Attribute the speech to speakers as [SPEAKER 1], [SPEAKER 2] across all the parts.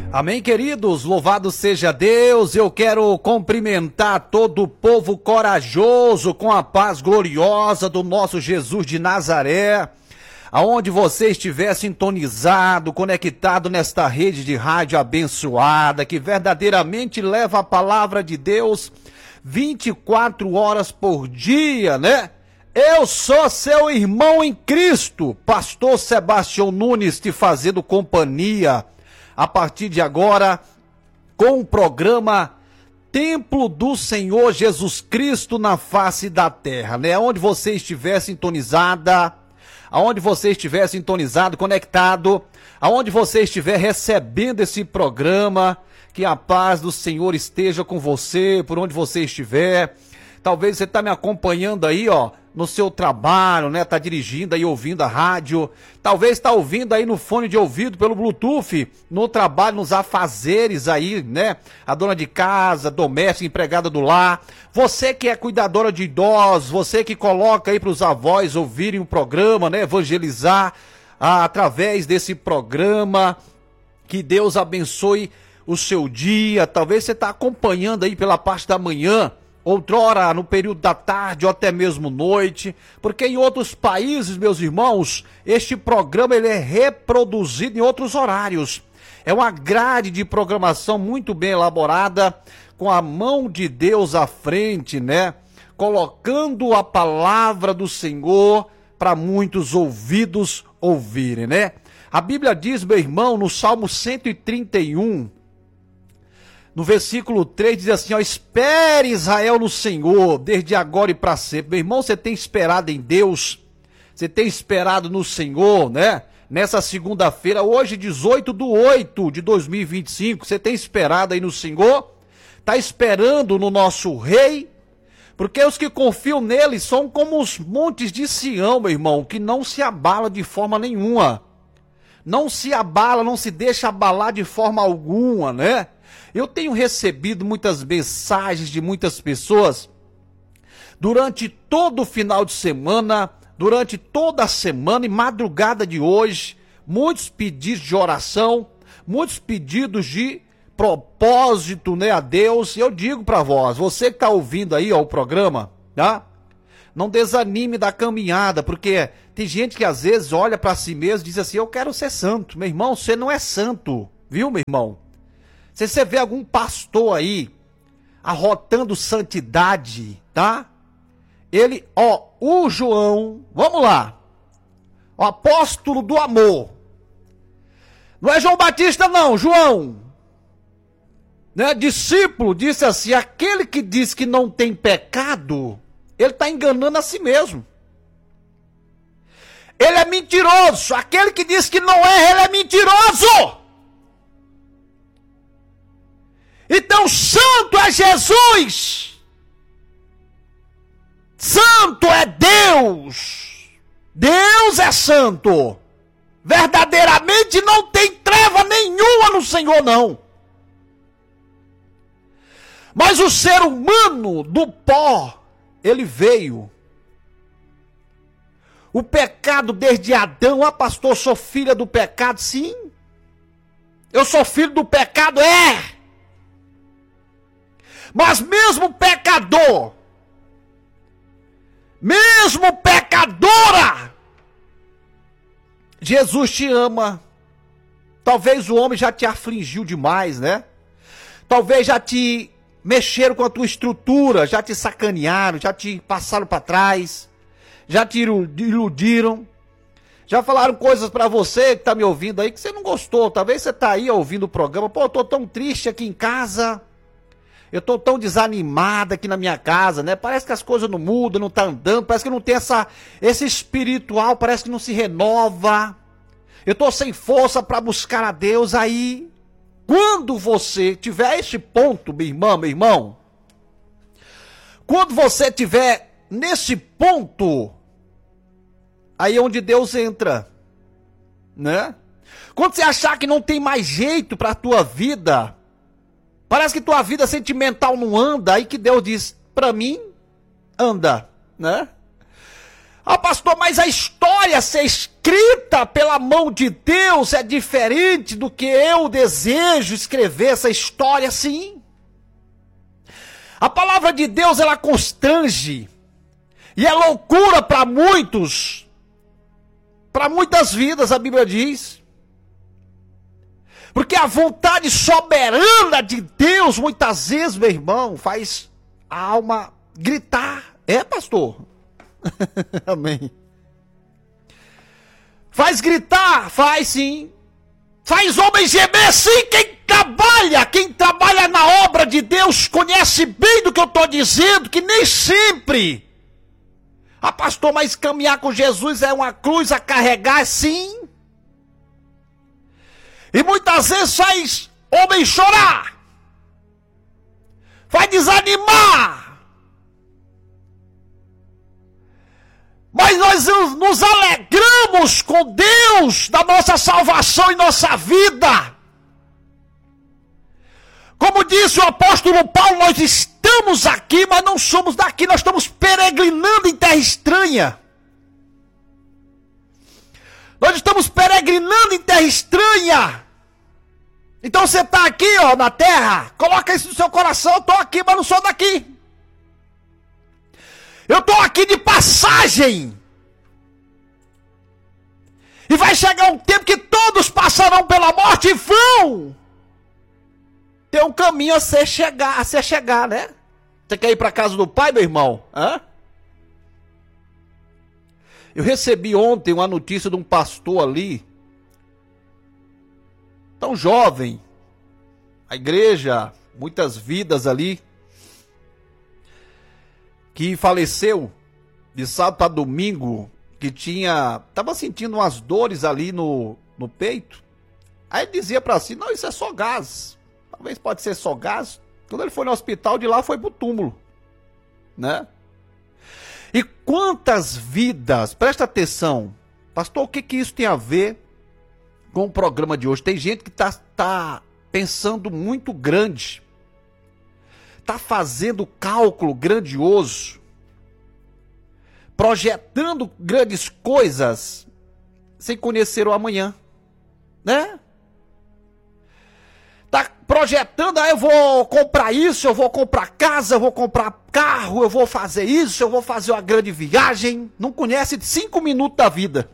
[SPEAKER 1] Amém, queridos? Louvado seja Deus. Eu quero cumprimentar todo o povo corajoso com a paz gloriosa do nosso Jesus de Nazaré. Aonde você estiver sintonizado, conectado nesta rede de rádio abençoada, que verdadeiramente leva a palavra de Deus 24 horas por dia, né? Eu sou seu irmão em Cristo, pastor Sebastião Nunes, te fazendo companhia a partir de agora com o programa Templo do Senhor Jesus Cristo na face da terra, né? Onde você estiver sintonizada, aonde você estiver sintonizado, conectado, aonde você estiver recebendo esse programa, que a paz do Senhor esteja com você, por onde você estiver. Talvez você está me acompanhando aí, ó, no seu trabalho, né? Tá dirigindo aí, ouvindo a rádio. Talvez está ouvindo aí no fone de ouvido, pelo Bluetooth, no trabalho, nos afazeres aí, né? A dona de casa, doméstica, empregada do lar. Você que é cuidadora de idosos, você que coloca aí para os avós ouvirem o programa, né? Evangelizar através desse programa. Que Deus abençoe o seu dia. Talvez você está acompanhando aí pela parte da manhã, outrora no período da tarde ou até mesmo noite, porque em outros países, meus irmãos, este programa ele é reproduzido em outros horários. É uma grade de programação muito bem elaborada, com a mão de Deus à frente, né? Colocando a palavra do Senhor para muitos ouvidos ouvirem, né? A Bíblia diz, meu irmão, no Salmo 131, no versículo 3 diz assim, ó, espere Israel no Senhor, desde agora e para sempre. Meu irmão, você tem esperado em Deus? Você tem esperado no Senhor, né? Nessa segunda-feira, hoje 18/8/2025, você tem esperado aí no Senhor? Tá esperando no nosso Rei? Porque os que confiam nele são como os montes de Sião, meu irmão, que não se abala de forma nenhuma. Não se abala, não se deixa abalar de forma alguma, né? Eu tenho recebido muitas mensagens de muitas pessoas durante todo o final de semana, durante toda a semana e madrugada de hoje, muitos pedidos de oração, muitos pedidos de propósito, né, a Deus. E eu digo para vós, você que está ouvindo aí, ó, o programa, tá? Não desanime da caminhada, porque tem gente que às vezes olha para si mesmo e diz assim, eu quero ser santo. Meu irmão, você não é santo, viu, meu irmão? Se você vê algum pastor aí arrotando santidade, tá? Ele, ó, o João, vamos lá, o apóstolo do amor. Não é João Batista não, João, né? Discípulo, disse assim, aquele que diz que não tem pecado, ele está enganando a si mesmo. Ele é mentiroso, aquele que diz que não é, ele é mentiroso. Então, santo é Jesus, santo é Deus, Deus é santo, verdadeiramente não tem treva nenhuma no Senhor não. Mas o ser humano do pó, ele veio. O pecado desde Adão, pastor, sou filha do pecado, sim. Eu sou filho do pecado, é. Mas mesmo pecador, mesmo pecadora, Jesus te ama. Talvez o homem já te afligiu demais, né? Talvez já te mexeram com a tua estrutura, já te sacanearam, já te passaram para trás, já te iludiram, já falaram coisas para você que tá me ouvindo aí que você não gostou. Talvez você tá aí ouvindo o programa, pô, eu tô tão triste aqui em casa. Eu tô tão desanimada aqui na minha casa, né? Parece que as coisas não mudam, não tá andando, parece que não tem esse espiritual, parece que não se renova. Eu tô sem força para buscar a Deus. Aí, quando você tiver esse ponto, minha irmã, meu irmão, quando você tiver nesse ponto, aí é onde Deus entra, né? Quando você achar que não tem mais jeito para a tua vida, parece que tua vida sentimental não anda, aí que Deus diz, para mim, anda, né? Ah, pastor, mas a história ser escrita pela mão de Deus é diferente do que eu desejo escrever essa história, sim. A palavra de Deus, ela constrange. E é loucura para muitos. Para muitas vidas, a Bíblia diz. Porque a vontade soberana de Deus, muitas vezes, meu irmão, faz a alma gritar. É, pastor? Amém. Faz gritar, faz sim. Faz homem gemer, sim. Quem trabalha na obra de Deus conhece bem do que eu estou dizendo, que nem sempre. Ah, pastor, mas caminhar com Jesus é uma cruz a carregar, sim. E muitas vezes faz homem chorar. Vai desanimar. Mas nós nos alegramos com Deus da nossa salvação em nossa vida. Como disse o apóstolo Paulo, nós estamos aqui, mas não somos daqui, nós estamos peregrinando em terra estranha. Nós estamos peregrinando em terra estranha. Então você está aqui, ó, na terra, coloca isso no seu coração, eu estou aqui, mas não sou daqui. Eu estou aqui de passagem. E vai chegar um tempo que todos passarão pela morte e vão ter um caminho a se chegar, né? Você quer ir para a casa do pai, meu irmão? Hã? Eu recebi ontem uma notícia de um pastor ali, tão jovem, a igreja, muitas vidas ali, que faleceu de sábado para domingo, que estava sentindo umas dores ali no peito. Aí ele dizia para si, não, isso é só gás. Talvez pode ser só gás. Quando ele foi no hospital, de lá foi pro túmulo, né? E quantas vidas, presta atenção, pastor, o que isso tem a ver com o programa de hoje? Tem gente que tá pensando muito grande, tá fazendo cálculo grandioso, projetando grandes coisas, sem conhecer o amanhã, né? Tá projetando, eu vou comprar isso, eu vou comprar casa, eu vou comprar carro, eu vou fazer isso, eu vou fazer uma grande viagem. Não conhece 5 minutos da vida.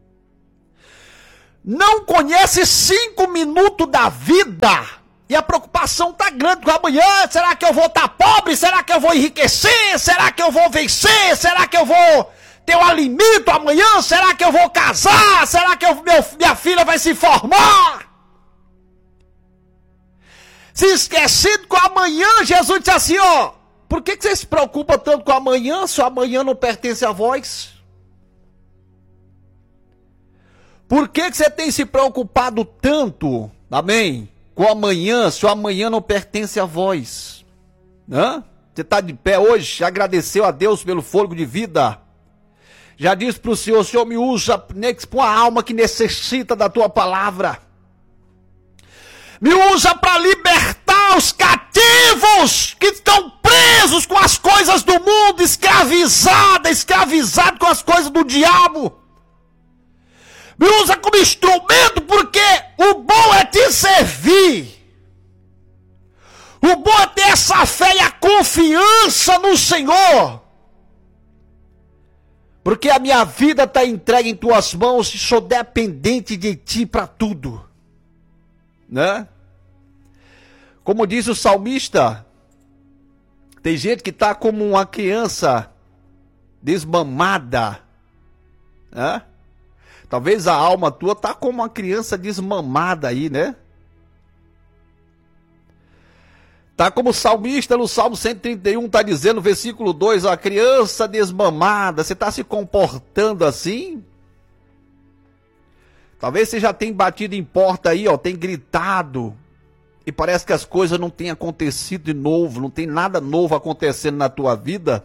[SPEAKER 1] Não conhece 5 minutos da vida. E a preocupação tá grande com amanhã. Será que eu vou estar pobre? Será que eu vou enriquecer? Será que eu vou vencer? Será que eu vou ter um alimento amanhã? Será que eu vou casar? Será que minha filha vai se formar? Se esquecendo com amanhã, Jesus disse assim, ó, por que você se preocupa tanto com amanhã, se o amanhã não pertence a vós? Por que você tem se preocupado tanto, amém, com amanhã, se o amanhã não pertence a vós? Hã? Você está de pé hoje, já agradeceu a Deus pelo fôlego de vida? Já disse para o Senhor me usa para uma alma que necessita da tua palavra. Me usa para libertar os cativos que estão presos com as coisas do mundo, escravizado com as coisas do diabo. Me usa como instrumento, porque o bom é te servir. O bom é ter essa fé e a confiança no Senhor. Porque a minha vida está entregue em tuas mãos e sou dependente de ti para tudo. Né? Como diz o salmista, tem gente que está como uma criança desmamada, né? Talvez a alma tua está como uma criança desmamada aí, né? Tá como o salmista no Salmo 131 está dizendo, no versículo 2, a criança desmamada, você está se comportando assim? Talvez você já tenha batido em porta aí, ó, tem gritado. E parece que as coisas não têm acontecido de novo, não tem nada novo acontecendo na tua vida.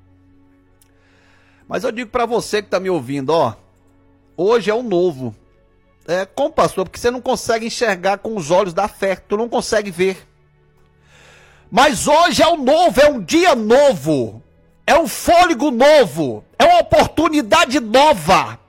[SPEAKER 1] Mas eu digo para você que está me ouvindo, ó, hoje é o novo. Como pastor, porque você não consegue enxergar com os olhos da fé, tu não consegue ver. Mas hoje é o novo, é um dia novo. é um fôlego novo, é uma oportunidade nova.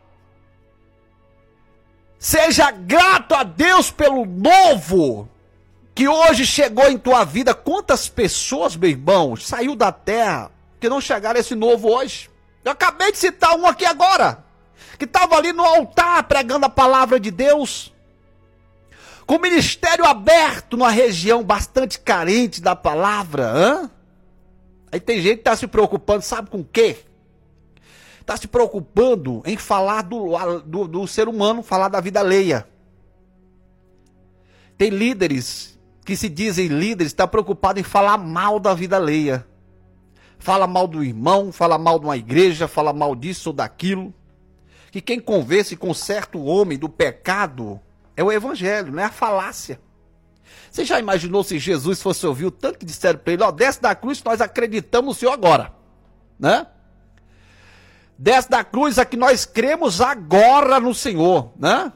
[SPEAKER 1] Seja grato a Deus pelo novo que hoje chegou em tua vida. Quantas pessoas, meu irmão, saiu da terra que não chegaram a esse novo hoje? Eu acabei de citar um aqui agora, que estava ali no altar pregando a palavra de Deus, com o ministério aberto numa região bastante carente da palavra. Aí tem gente que está se preocupando, sabe com o quê? Está se preocupando em falar do ser humano, falar da vida alheia. Tem líderes que se dizem líderes, está preocupado em falar mal da vida alheia. Fala mal do irmão, fala mal de uma igreja, fala mal disso ou daquilo. Que quem convence com certo homem do pecado é o evangelho, não é a falácia. Você já imaginou se Jesus fosse ouvir o tanto que disseram para ele, ó, desce da cruz, nós acreditamos no Senhor agora, né? Desce da cruz a que nós cremos agora no Senhor, né?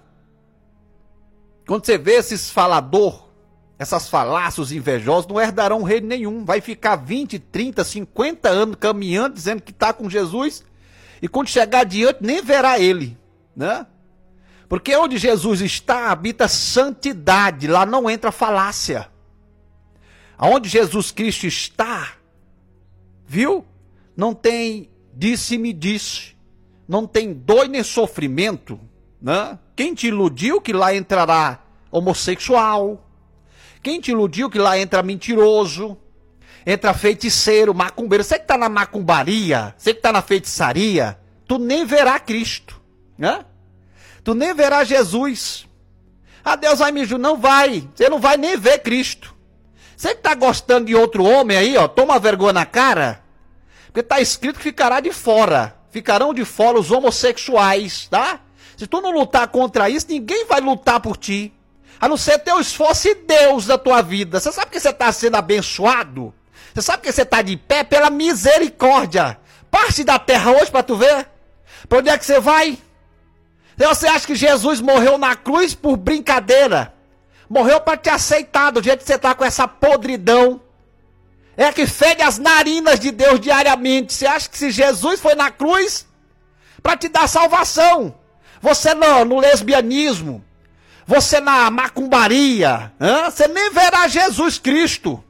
[SPEAKER 1] Quando você vê esses falador, essas falácios invejosos, não herdarão reino nenhum. Vai ficar 20, 30, 50 anos caminhando, dizendo que está com Jesus, e quando chegar adiante, nem verá ele, né? Porque onde Jesus está, habita santidade, lá não entra falácia. Aonde Jesus Cristo está, viu? Não tem disse-me disse, não tem dor nem sofrimento, né? Quem te iludiu que lá entrará homossexual? Quem te iludiu que lá entra mentiroso? Entra feiticeiro, macumbeiro? Você que está na macumbaria, você que está na feitiçaria, tu nem verá Cristo, né? Tu nem verá Jesus. Ah, Deus vai me julgar. Não vai. Você não vai nem ver Cristo. Você que está gostando de outro homem aí, ó, toma vergonha na cara. Porque está escrito que ficará de fora. Ficarão de fora os homossexuais, tá? Se tu não lutar contra isso, ninguém vai lutar por ti. A não ser teu esforço e Deus da tua vida. Você sabe que você está sendo abençoado? Você sabe que você está de pé pela misericórdia. Parte da terra hoje para tu ver. Para onde é que você vai? Você acha que Jesus morreu na cruz por brincadeira? Morreu para te aceitar do jeito que você está com essa podridão. É que fede as narinas de Deus diariamente. Você acha que se Jesus foi na cruz para te dar salvação? Você no lesbianismo, você na macumbaria, você nem verá Jesus Cristo.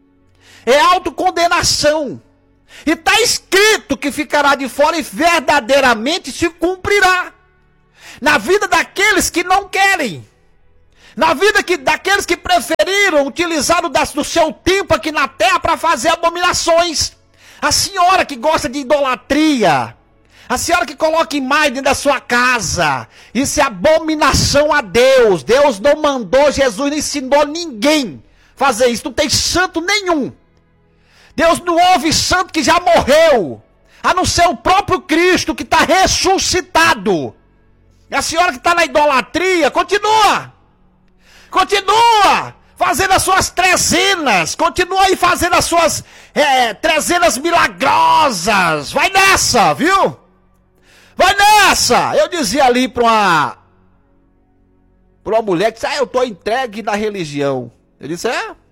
[SPEAKER 1] É autocondenação. E está escrito que ficará de fora e verdadeiramente se cumprirá. Na vida daqueles que não querem. Na vida daqueles que preferiram utilizar do seu tempo aqui na terra para fazer abominações. A senhora que gosta de idolatria. A senhora que coloca imagem dentro da sua casa. Isso é abominação a Deus. Deus não mandou, Jesus não ensinou ninguém fazer isso. Não tem santo nenhum. Deus não ouve santo que já morreu. A não ser o próprio Cristo que está ressuscitado. E a senhora que está na idolatria, continua fazendo as suas trezenas, continua aí fazendo as suas trezenas milagrosas, vai nessa, viu? Vai nessa! Eu dizia ali para uma mulher que disse, eu estou entregue na religião. Eu disse,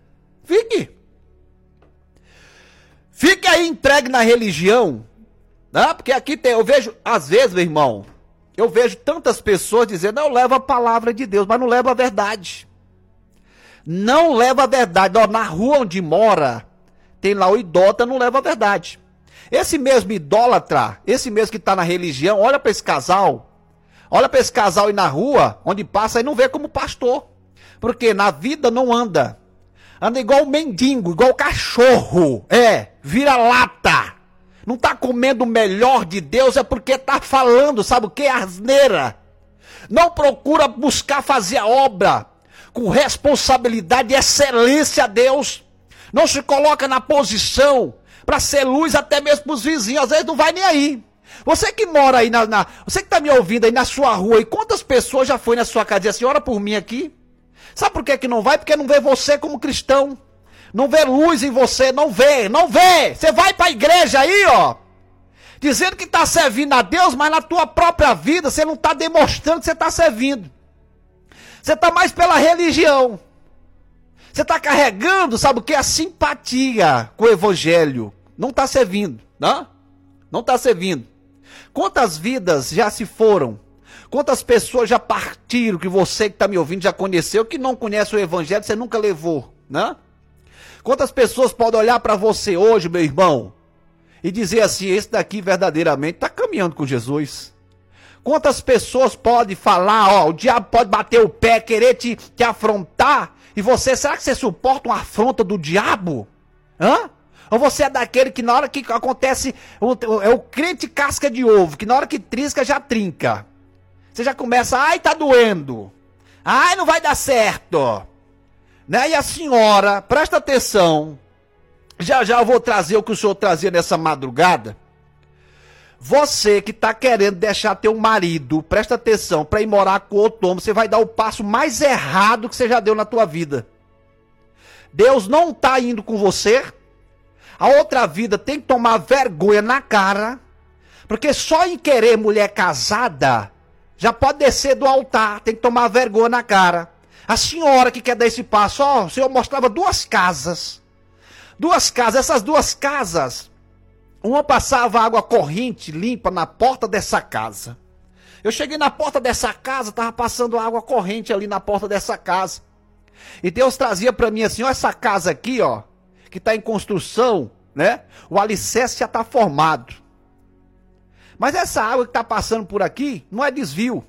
[SPEAKER 1] fique aí entregue na religião, né? Porque aqui eu vejo, às vezes, meu irmão, eu vejo tantas pessoas dizendo, eu levo a palavra de Deus, mas não levo a verdade. Não leva a verdade. Ó, na rua onde mora, tem lá o idólatra, não leva a verdade. Esse mesmo idólatra, esse mesmo que está na religião, olha para esse casal aí na rua, onde passa e não vê como pastor. Porque na vida não anda. Anda igual mendigo, igual cachorro. Vira lata. Não está comendo o melhor de Deus, é porque está falando, sabe o que? Asneira. Não procura buscar fazer a obra com responsabilidade e excelência a Deus. Não se coloca na posição para ser luz até mesmo para os vizinhos. Às vezes não vai nem aí. Você que mora aí, você que está me ouvindo aí na sua rua, e quantas pessoas já foi na sua casa e disse assim, ora por mim aqui? Sabe por que não vai? Porque não vê você como cristão. Não vê luz em você, não vê. Você vai para a igreja aí, ó, dizendo que está servindo a Deus, mas na tua própria vida você não está demonstrando que você está servindo. Você está mais pela religião. Você está carregando, sabe o que? A simpatia com o evangelho. Não está servindo. Não está servindo. Quantas vidas já se foram? Quantas pessoas já partiram que você que está me ouvindo já conheceu, que não conhece o evangelho, você nunca levou, né? Quantas pessoas podem olhar para você hoje, meu irmão, e dizer assim, esse daqui verdadeiramente está caminhando com Jesus? Quantas pessoas podem falar, ó, o diabo pode bater o pé, querer te afrontar, e você, será que você suporta uma afronta do diabo? Ou você é daquele que na hora que acontece, é o crente casca de ovo, que na hora que trisca já trinca. Você já começa, ai, tá doendo. Ai, não vai dar certo. Né? E a senhora, presta atenção, já eu vou trazer o que o senhor trazia nessa madrugada. Você que tá querendo deixar teu marido, presta atenção, para ir morar com outro homem, você vai dar o passo mais errado que você já deu na tua vida. Deus não tá indo com você. A outra vida tem que tomar vergonha na cara, porque só em querer mulher casada, já pode descer do altar, tem que tomar vergonha na cara. A senhora que quer dar esse passo, ó, o senhor mostrava duas casas, essas duas casas, uma passava água corrente limpa na porta dessa casa. Eu cheguei na porta dessa casa, tava passando água corrente ali na porta dessa casa. E Deus trazia para mim assim, ó, essa casa aqui, ó, que está em construção, né? O alicerce já está formado. Mas essa água que está passando por aqui não é desvio.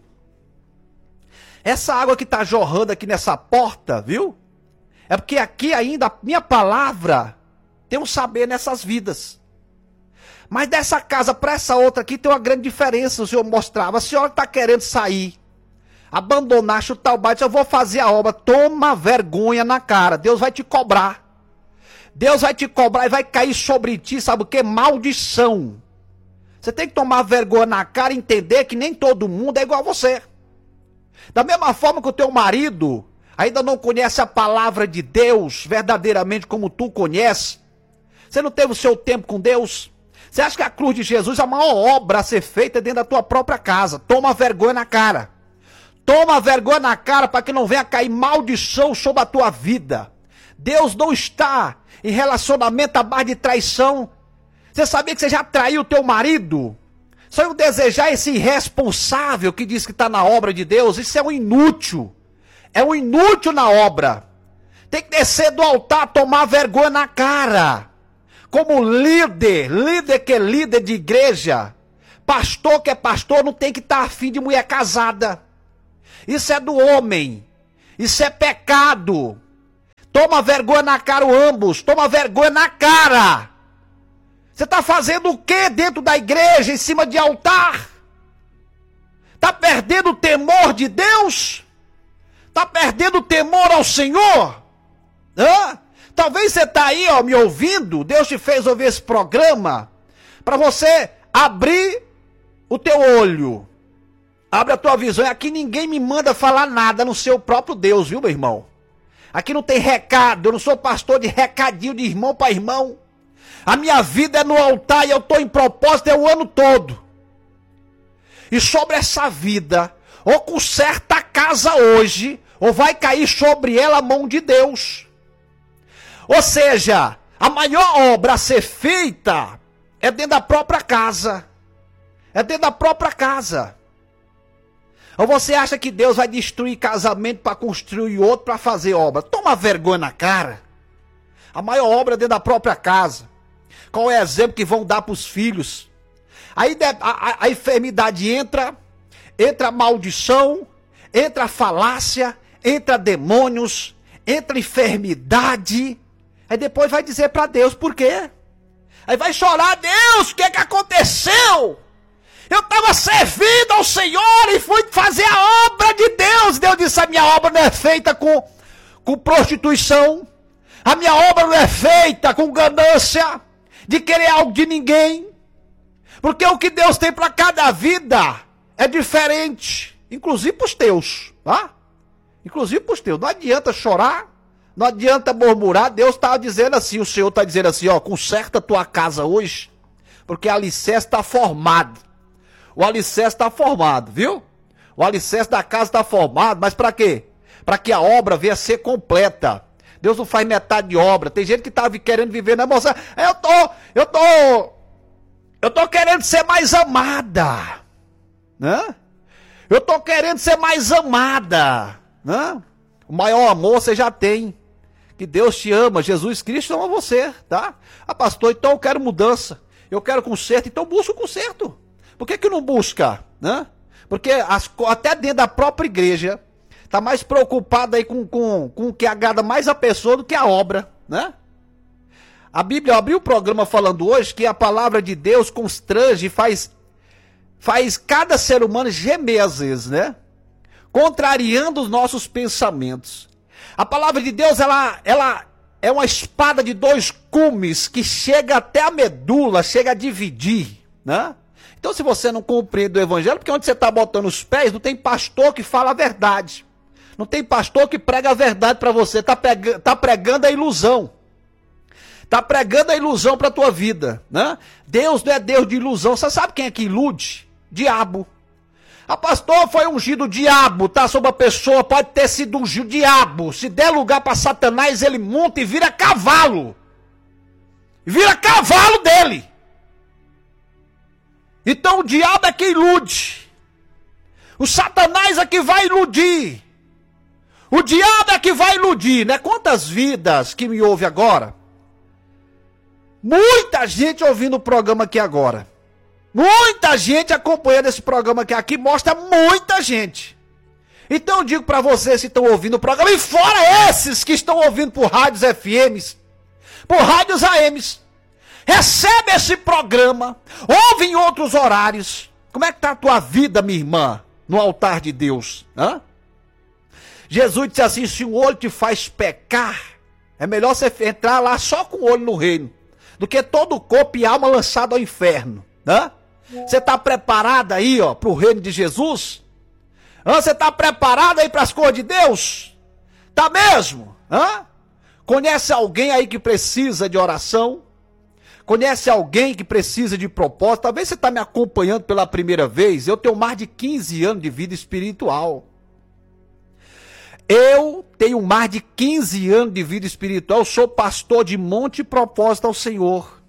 [SPEAKER 1] Essa água que está jorrando aqui nessa porta, viu? É porque aqui ainda a minha palavra tem um saber nessas vidas. Mas dessa casa para essa outra aqui tem uma grande diferença. O senhor mostrava, a senhora está querendo sair, abandonar, chutar o balde, eu vou fazer a obra. Toma vergonha na cara, Deus vai te cobrar. Deus vai te cobrar e vai cair sobre ti, sabe o que? Maldição. Você tem que tomar vergonha na cara e entender que nem todo mundo é igual a você. Da mesma forma que o teu marido ainda não conhece a palavra de Deus verdadeiramente como tu conhece. Você não teve o seu tempo com Deus? Você acha que a cruz de Jesus é a maior obra a ser feita dentro da tua própria casa? Toma vergonha na cara. Toma vergonha na cara para que não venha cair maldição sobre a tua vida. Deus não está em relacionamento à base de traição. Você sabia que você já traiu o teu marido? Só eu desejar esse irresponsável que diz que está na obra de Deus, isso é um inútil. É um inútil na obra. Tem que descer do altar, tomar vergonha na cara. Como líder que é líder de igreja, pastor que é pastor, não tem que estar afim de mulher casada. Isso é do homem. Isso é pecado. Toma vergonha na cara ambos. Toma vergonha na cara. Você está fazendo o que dentro da igreja, em cima de altar? Está perdendo o temor de Deus? Está perdendo o temor ao Senhor? Talvez você está aí, ó, me ouvindo. Deus te fez ouvir esse programa para você abrir o teu olho. Abre a tua visão. Aqui ninguém me manda falar nada no seu próprio Deus, viu, meu irmão? Aqui não tem recado. Eu não sou pastor de recadinho de irmão para irmão. A minha vida é no altar e eu estou em propósito o ano todo. E sobre essa vida, ou conserta a casa hoje, ou vai cair sobre ela a mão de Deus. Ou seja, a maior obra a ser feita é dentro da própria casa. É dentro da própria casa. Ou você acha que Deus vai destruir casamento para construir outro para fazer obra? Toma vergonha na cara. A maior obra é dentro da própria casa. Qual é o exemplo que vão dar para os filhos? Aí a enfermidade entra a maldição, entra a falácia, entra demônios, entra enfermidade. Aí depois vai dizer para Deus por quê. Aí vai chorar, Deus, o que aconteceu? Eu estava servindo ao Senhor e fui fazer a obra de Deus. Deus disse, a minha obra não é feita com prostituição. A minha obra não é feita com ganância, de querer algo de ninguém. Porque o que Deus tem para cada vida é diferente. Inclusive para os teus. Tá? Inclusive para os teus. Não adianta chorar. Não adianta murmurar. Deus está dizendo assim. O Senhor está dizendo assim. Ó, conserta a tua casa hoje. Porque o alicerce está formado. O alicerce está formado. Viu? O alicerce da casa está formado. Mas para quê? Para que a obra venha a ser completa. Deus não faz metade de obra. Tem gente que tá querendo viver na emoção. Eu tô Eu estou querendo ser mais amada, né? Eu estou querendo ser mais amada, né? O maior amor você já tem, que Deus te ama, Jesus Cristo ama você, tá? Ah, pastor, então eu quero mudança, eu quero conserto, então busca o conserto. Por que não busca, né? Porque até dentro da própria igreja está mais preocupada aí com o que agrada mais a pessoa do que a obra, né? A Bíblia abriu o programa falando hoje que a palavra de Deus constrange e faz cada ser humano gemer às vezes, né? Contrariando os nossos pensamentos. A palavra de Deus, ela é uma espada de dois gumes que chega até a medula, chega a dividir, né? Então se você não compreende o evangelho, porque onde você está botando os pés, não tem pastor que fala a verdade. Não tem pastor que prega a verdade para você, tá pregando a ilusão. Tá pregando a ilusão para a tua vida, né? Deus não é Deus de ilusão. Você sabe quem é que ilude? Diabo. A pastor foi ungido, o diabo tá sobre a pessoa, pode ter sido ungido, o diabo. Se der lugar para Satanás, ele monta e vira cavalo. Vira cavalo dele. Então o diabo é que ilude. O Satanás é que vai iludir. O diabo é que vai iludir, né? Quantas vidas que me ouve agora? Muita gente ouvindo o programa aqui agora. Muita gente acompanhando esse programa aqui mostra muita gente. Então eu digo para vocês que estão ouvindo o programa, e fora esses que estão ouvindo por rádios FMs, por rádios AMs, recebe esse programa, ouve em outros horários. Como é que está a tua vida, minha irmã, no altar de Deus? Hã? Jesus disse assim, se um olho te faz pecar, é melhor você entrar lá só com o olho no reino, do que todo o corpo e alma lançado ao inferno, né? Você está preparado aí, ó, para o reino de Jesus? Você está preparado aí para as coisas de Deus? Tá mesmo? Conhece alguém aí que precisa de oração? Conhece alguém que precisa de propósito? Talvez você está me acompanhando pela primeira vez. Eu tenho mais de 15 anos de vida espiritual. Eu tenho mais de 15 anos de vida espiritual, eu sou pastor de monte e propósito ao Senhor.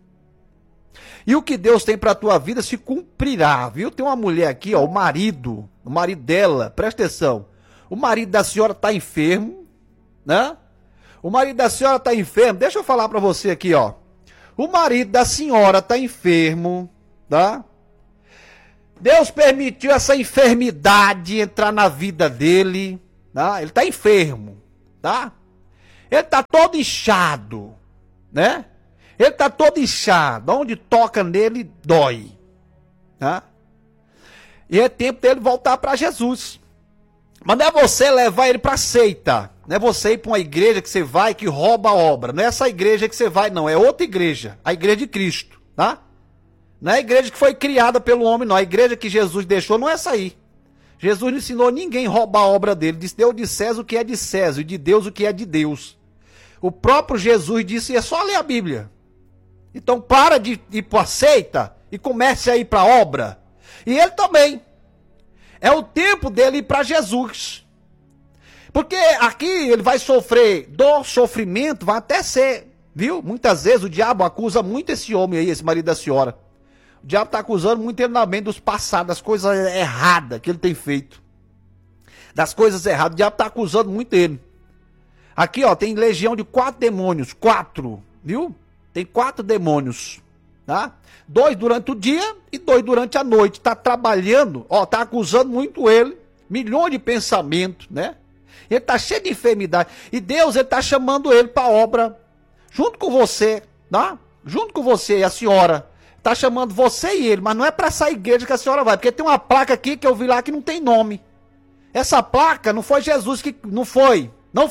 [SPEAKER 1] E o que Deus tem para a tua vida se cumprirá, viu? Tem uma mulher aqui, ó, o marido dela, presta atenção. O marido da senhora está enfermo, né? O marido da senhora está enfermo, deixa eu falar para você aqui, ó. O marido da senhora está enfermo, tá? Deus permitiu essa enfermidade entrar na vida dele. Tá? Ele está enfermo, tá? Ele está todo inchado, né? Ele está todo inchado, onde toca nele dói, tá? E é tempo dele voltar para Jesus. Mas não é você levar ele para a seita, não é você ir para uma igreja que você vai que rouba a obra, não é essa igreja que você vai não, é outra igreja, a igreja de Cristo, tá? Não é a igreja que foi criada pelo homem não, a igreja que Jesus deixou não é essa aí. Jesus não ensinou ninguém a roubar a obra dele. Disse, deu de César o que é de César e de Deus o que é de Deus. O próprio Jesus disse, é só ler a Bíblia. Então para de ir para a seita e comece a ir para a obra. E ele também. É o tempo dele ir para Jesus. Porque aqui ele vai sofrer dor, sofrimento, vai até ser, viu? Muitas vezes o diabo acusa muito esse homem aí, esse marido da senhora. O diabo está acusando muito ele na mente dos passados, das coisas erradas que ele tem feito. Das coisas erradas, o diabo está acusando muito ele. Aqui, ó, tem legião de 4 demônios, 4, viu? Tem 4 demônios, tá? 2 durante o dia e 2 durante a noite. Está trabalhando, ó, está acusando muito ele, milhões de pensamentos, né? Ele está cheio de enfermidade. E Deus, ele está chamando ele para a obra, junto com você, tá? Junto com você e a senhora. Está chamando você e ele, mas não é para essa igreja que a senhora vai, porque tem uma placa aqui que eu vi lá que não tem nome. Essa placa não foi Jesus que... Não foi.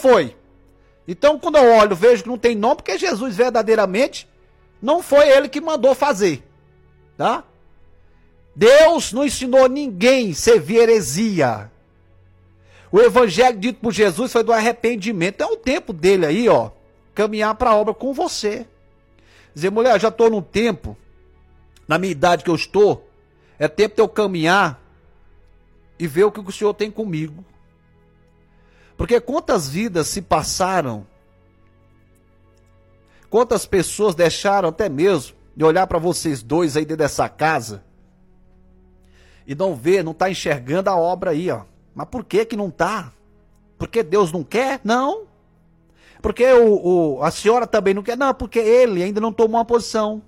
[SPEAKER 1] Então, quando eu olho, vejo que não tem nome, porque Jesus verdadeiramente não foi ele que mandou fazer. Tá? Deus não ensinou ninguém a servir heresia. O evangelho dito por Jesus foi do arrependimento. É o tempo dele aí, ó, caminhar para a obra com você. Dizer, mulher, eu já estou no tempo, na minha idade que eu estou, é tempo de eu caminhar e ver o que o Senhor tem comigo. Porque quantas vidas se passaram, quantas pessoas deixaram até mesmo de olhar para vocês dois aí dentro dessa casa e não ver, não tá enxergando a obra aí, ó. Mas por que que não tá? Porque Deus não quer? Não. Porque a senhora também não quer? Não, porque ele ainda não tomou uma posição.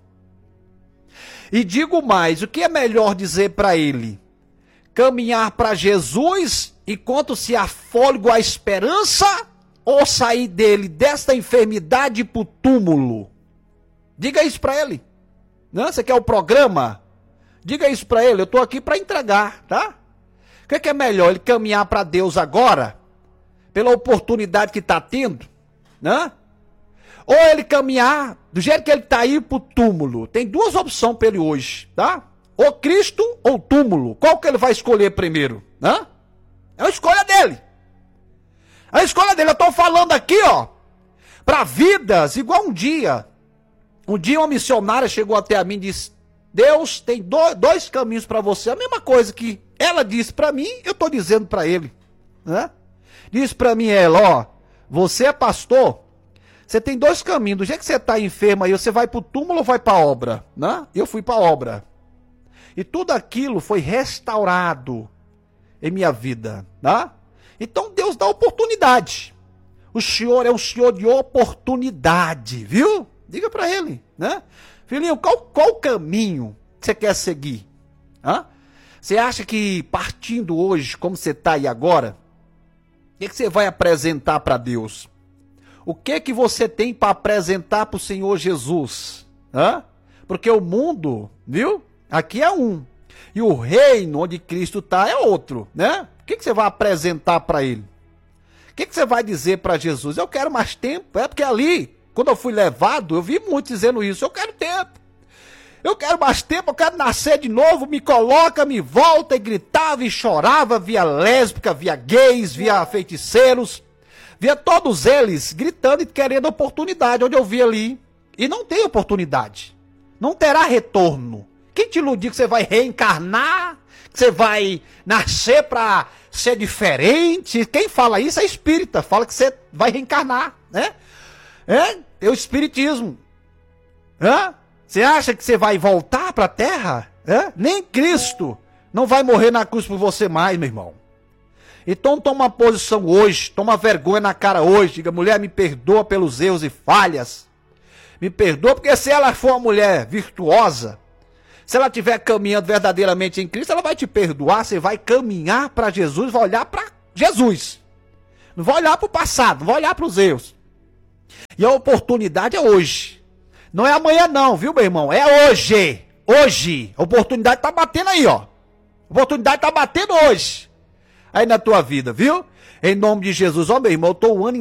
[SPEAKER 1] E digo mais, o que é melhor dizer para ele? Caminhar para Jesus enquanto se há fôlego a esperança, ou sair dele desta enfermidade para o túmulo? Diga isso para ele. Não, você quer o programa? Diga isso para ele, eu estou aqui para entregar, tá? O que é melhor, ele caminhar para Deus agora, pela oportunidade que está tendo, né? Ou ele caminhar do jeito que ele está aí para o túmulo? Tem duas opções para ele hoje, tá? Ou Cristo ou túmulo. Qual que ele vai escolher primeiro? Né? É a escolha dele. É a escolha dele. Eu estou falando aqui, ó, para vidas igual um dia. Um dia uma missionária chegou até a mim e disse: Deus tem dois caminhos para você. A mesma coisa que ela disse para mim, eu estou dizendo para ele. Né? Disse para mim ela, ó, você é pastor, você tem dois caminhos. Do jeito que você está enfermo aí, você vai para o túmulo ou vai para a obra? Né? Eu fui para a obra. E tudo aquilo foi restaurado em minha vida. Tá? Então Deus dá oportunidade. O Senhor é um Senhor de oportunidade, viu? Diga para ele, né? Filhinho, qual o caminho que você quer seguir? Hã? Você acha que partindo hoje, como você está aí agora, o que você vai apresentar para Deus? O que você tem para apresentar para o Senhor Jesus? Hã? Porque o mundo, viu? Aqui é um. E o reino onde Cristo está é outro, né? O que você vai apresentar para ele? O que você vai dizer para Jesus? Eu quero mais tempo. É porque ali, quando eu fui levado, eu vi muitos dizendo isso. Eu quero tempo. Eu quero mais tempo, eu quero nascer de novo. Me coloca, me volta. E gritava e chorava. Via lésbica, via gays, via feiticeiros. Via todos eles gritando e querendo oportunidade. Onde eu vi ali. E não tem oportunidade. Não terá retorno. Quem te iludiu que você vai reencarnar? Que você vai nascer para ser diferente? Quem fala isso é espírita. Fala que você vai reencarnar, né? É o espiritismo. Você acha que você vai voltar para a terra? Nem Cristo não vai morrer na cruz por você mais, meu irmão. Então toma uma posição hoje. Toma vergonha na cara hoje. Diga: mulher, me perdoa pelos erros e falhas. Me perdoa porque se ela for uma mulher virtuosa, se ela estiver caminhando verdadeiramente em Cristo, ela vai te perdoar. Você vai caminhar para Jesus, vai olhar para Jesus. Não vai olhar para o passado, não vai olhar para os erros. E a oportunidade é hoje. Não é amanhã não, viu, meu irmão? É hoje. Hoje. A oportunidade está batendo aí, ó. A oportunidade está batendo hoje. Aí na tua vida, viu? Em nome de Jesus. Ó, meu irmão, eu estou um ano